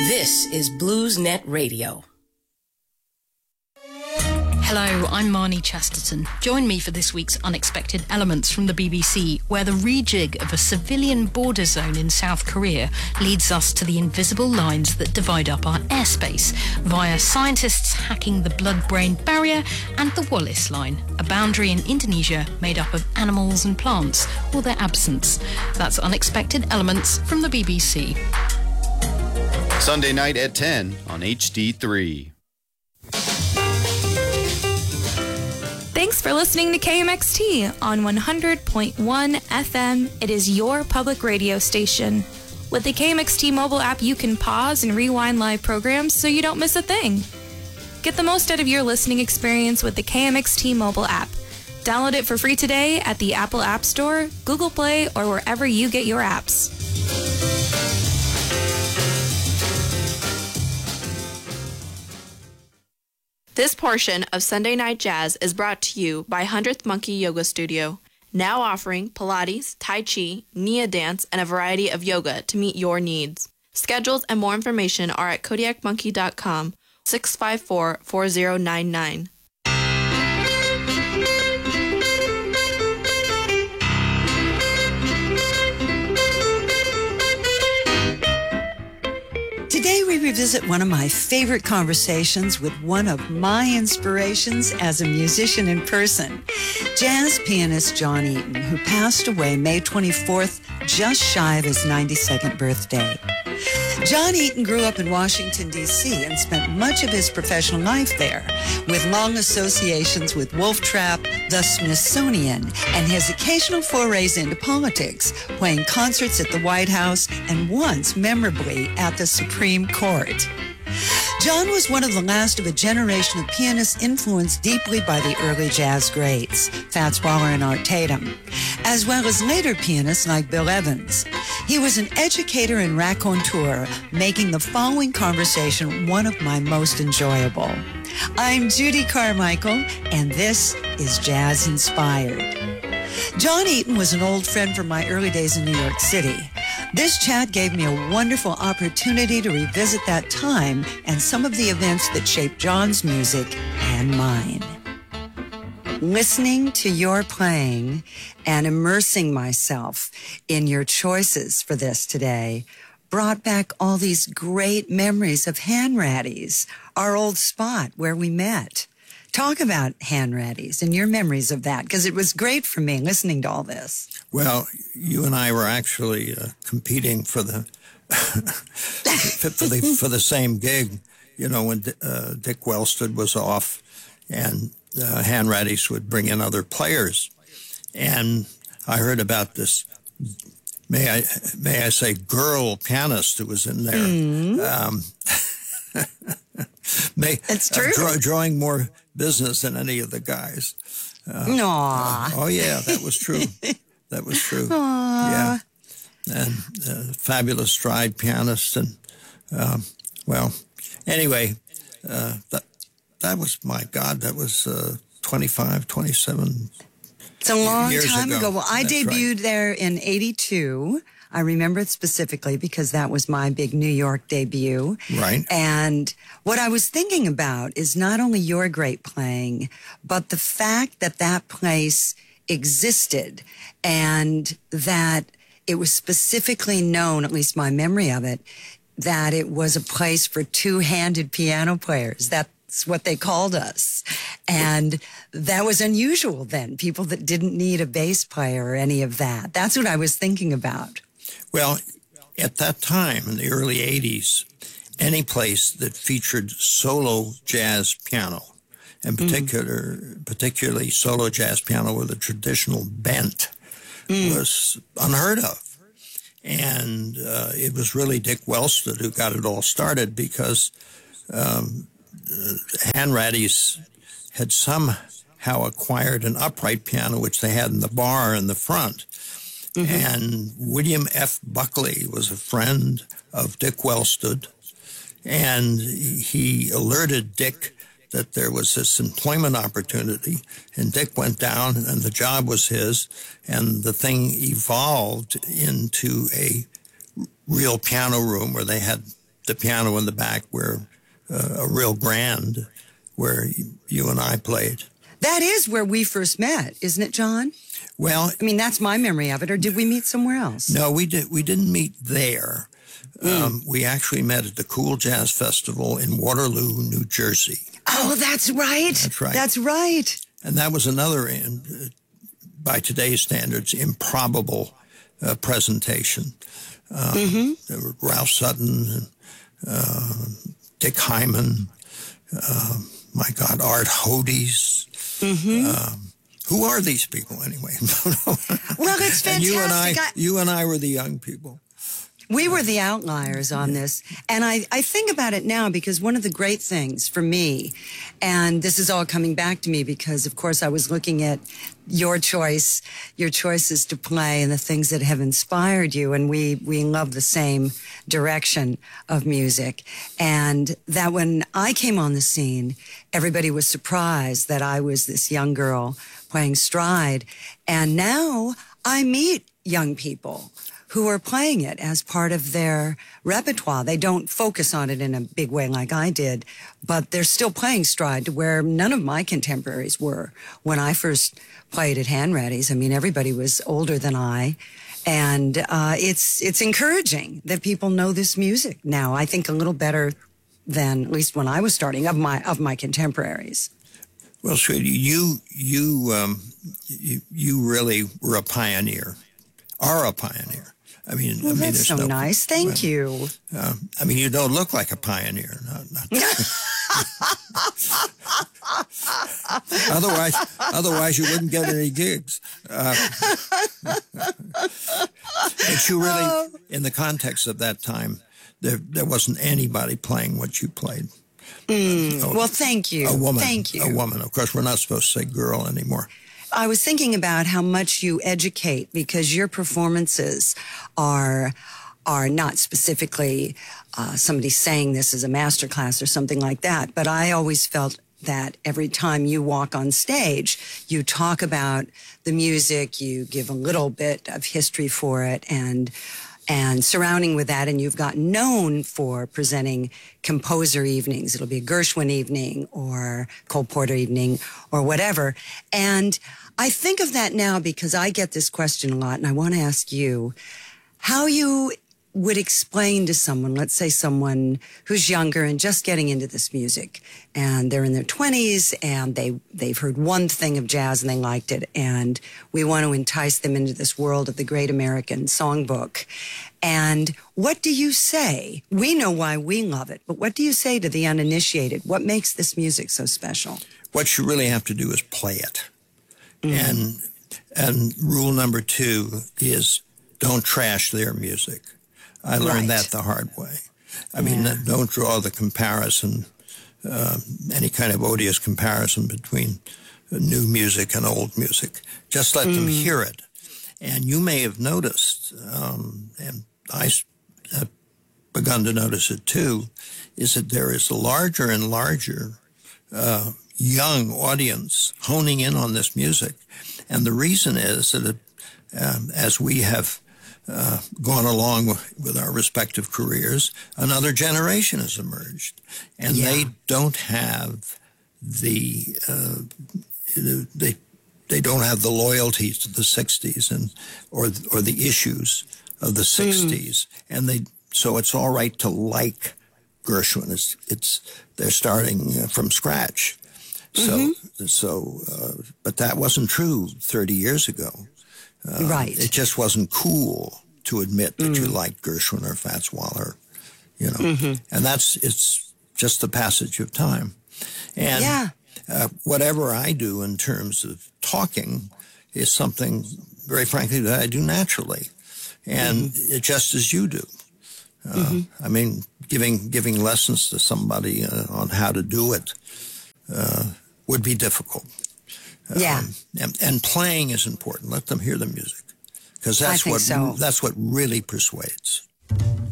This is BluesNet Radio. Hello, I'm Marnie Chasterton. Join me for this week's Unexpected Elements from the BBC, where the rejig of a civilian border zone in South Korea leads us to the invisible lines that divide up our airspace via scientists hacking the blood-brain barrier and the Wallace Line, a boundary in Indonesia made up of animals and plants, or their absence. That's Unexpected Elements from the BBC. Sunday night at 10 on HD3. Thanks for listening to KMXT on 100.1 FM. It is your public radio station. With the KMXT mobile app, you can pause and rewind live programs so you don't miss a thing. Get the most out of your listening experience with the KMXT mobile app. Download it for free today at the Apple App Store, Google Play, or wherever you get your apps. This portion of Sunday Night Jazz is brought to you by 100th Monkey Yoga Studio, now offering Pilates, Tai Chi, Nia dance, and a variety of yoga to meet your needs. Schedules and more information are at kodiakmonkey.com, 654-4099. Today we revisit one of my favorite conversations with one of my inspirations as a musician in person, jazz pianist John Eaton, who passed away May 24th, just shy of his 92nd birthday. John Eaton grew up in Washington, D.C. and spent much of his professional life there, with long associations with Wolf Trap, the Smithsonian, and his occasional forays into politics, playing concerts at the White House and once, memorably, at the Supreme Court. John was one of the last of a generation of pianists influenced deeply by the early jazz greats, Fats Waller and Art Tatum, as well as later pianists like Bill Evans. He was an educator and raconteur, making the following conversation one of my most enjoyable. I'm Judy Carmichael, and this is Jazz Inspired. John Eaton was an old friend from my early days in New York City. This chat gave me a wonderful opportunity to revisit that time and some of the events that shaped John's music and mine. Listening to your playing and immersing myself in your choices for this today brought back all these great memories of Hanratty's, our old spot where we met. Talk about Hanratty's and your memories of that, because it was great for me listening to all this. Well, you and I were actually competing for the for the same gig. You know, when Dick Wellstead was off, and Hanratty's would bring in other players, and I heard about this. May I say, girl pianist who was in there. It's true. Drawing more business than any of the guys. Aww. Yeah, that was true. That was true. Aww. Yeah. And fabulous stride pianist. And, well, anyway, that was, my God, that was 25, 27 It's a long years time ago. Well, I debuted there in 82. I remember it specifically because that was my big New York debut. Right. And what I was thinking about is not only your great playing, but the fact that that place existed and that it was specifically known, at least my memory of it, that it was a place for two-handed piano players. That's what they called us. And that was unusual then, people that didn't need a bass player or any of that. That's what I was thinking about. Well, at that time, in the early 80s, any place that featured solo jazz piano, and particularly solo jazz piano with a traditional bent, was unheard of. And it was really Dick Wellstead who got it all started, because Hanratty's had somehow acquired an upright piano, which they had in the bar in the front. And William F. Buckley was a friend of Dick Wellstead, and he alerted Dick that there was this employment opportunity, and Dick went down, and the job was his, and the thing evolved into a real piano room where they had the piano in the back where a real grand where you and I played. That is where we first met, isn't it, John? Well, I mean, that's my memory of it. Or did we meet somewhere else? no, we didn't meet there. We actually met at the Cool Jazz Festival in Waterloo, New Jersey. Oh, that's right. That's right. That's right. And that was another, by today's standards, improbable presentation. There were Ralph Sutton, Dick Hyman, my God, Art Hodes. Who are these people anyway? Well, it's fantastic. And you and I were the young people. We were the outliers on this. And I think about it now because one of the great things for me, and this is all coming back to me because, of course, I was looking at your choices to play and the things that have inspired you. And we love the same direction of music. And that when I came on the scene, everybody was surprised that I was this young girl playing stride. And now I meet young people who are playing it as part of their repertoire. They don't focus on it in a big way like I did, but they're still playing stride to where none of my contemporaries were when I first played at Hanratty's. I mean, everybody was older than I, and it's encouraging that people know this music now. I think a little better than at least when I was starting of my contemporaries. Well, sweetie, you really were a pioneer. Are a pioneer. Well, that's so nice. Thank you. I mean, you don't look like a pioneer. Otherwise, you wouldn't get any gigs. But you really, in the context of that time, there wasn't anybody playing what you played. Well, thank you. A woman. Thank you. A woman. Of course, we're not supposed to say girl anymore. I was thinking about how much you educate because your performances are not specifically somebody saying this is a master class or something like that. But I always felt that every time you walk on stage, you talk about the music, you give a little bit of history for it, and surrounding with that, and you've gotten known for presenting composer evenings. It'll be a Gershwin evening or Cole Porter evening or whatever. And I think of that now because I get this question a lot, and I want to ask you how you would explain to someone, let's say someone who's younger and just getting into this music, and they're in their 20s, and they've heard one thing of jazz and they liked it, and we want to entice them into this world of the Great American Songbook. And what do you say? We know why we love it, but what do you say to the uninitiated? What makes this music so special? What you really have to do is play it. And rule number 2 is don't trash their music. I learned that the hard way. I mean, don't draw the comparison, any kind of odious comparison between new music and old music. Just let them hear it. And you may have noticed, and I have begun to notice it too, is that there is a larger and larger young audience honing in on this music. And the reason is that as we have gone along with our respective careers, another generation has emerged, and they don't have the they don't have the loyalty to the 60s and or the issues of the 60s, and so it's all right to like Gershwin. They're starting from scratch. But that wasn't true 30 years ago. It just wasn't cool to admit that you liked Gershwin or Fats Waller, you know. And it's just the passage of time. And whatever I do in terms of talking is something, very frankly, that I do naturally, and just as you do. I mean, giving lessons to somebody on how to do it would be difficult. And playing is important. Let them hear the music, because that's what really persuades.